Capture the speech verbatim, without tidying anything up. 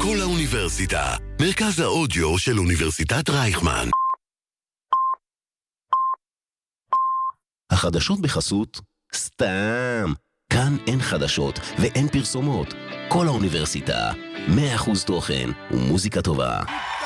כל האוניברסיטה, מרכז האודיו של אוניברסיטת רייכמן. החדשות בחסות סתם. כאן אין חדשות ואין פרסומות. כל האוניברסיטה, מאה אחוז תוכן ומוזיקה טובה.